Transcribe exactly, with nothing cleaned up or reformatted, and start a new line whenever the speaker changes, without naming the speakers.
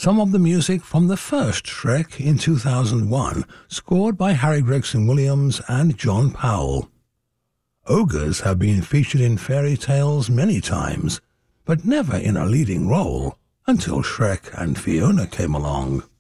some of the music from the first Shrek in two thousand one, scored by Harry Gregson Williams and John Powell. Ogres have been featured in fairy tales many times, but never in a leading role until Shrek and Fiona came along.